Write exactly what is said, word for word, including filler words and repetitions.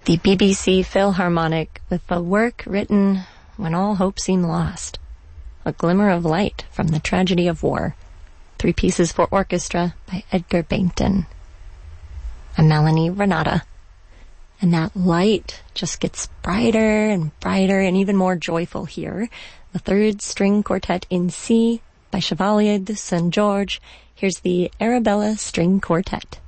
The B B C Philharmonic with the work written when all hope seemed lost. A glimmer of light from the tragedy of war. Three pieces for orchestra by Edgar Bainton. I'm Melanie Renata. And that light just gets brighter and brighter and even more joyful here. The third string quartet in C by Chevalier de Saint-Georges. Here's the Arabella String Quartet.